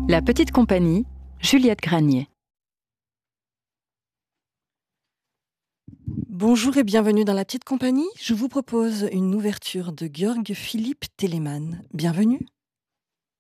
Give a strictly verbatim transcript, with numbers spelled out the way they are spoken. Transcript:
La petite compagnie, Juliette Granier. Bonjour et bienvenue dans La petite compagnie. Je vous propose une ouverture de Georg Philipp Telemann. Bienvenue.